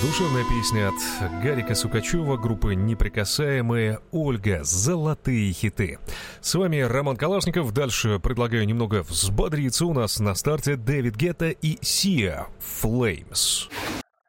Душевная песня от Гарика Сукачева, группы «Неприкасаемые», «Ольга», «Золотые хиты». С вами Роман Калашников. Дальше предлагаю немного взбодриться. У нас на старте Дэвид Гетта и Сиа «Flames».